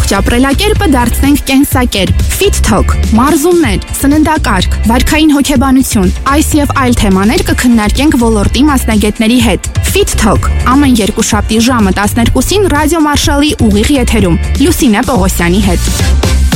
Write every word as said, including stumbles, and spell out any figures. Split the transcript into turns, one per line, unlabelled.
Ողջ ապրելակերպը դարձնենք կենսակերպ։ Fit Talk, մարզումներ, սննդակարգ, վարքային հոգեբանություն, այս եւ այլ թեմաներ կքննարկենք ոլորտի մասնագետների հետ։ Fit Talk ամեն երկուշաբթի ժամը տասներկուսին ռադիո Մարշալի ուղիղ եթերում Լուսինե Պողոսյանի հետ։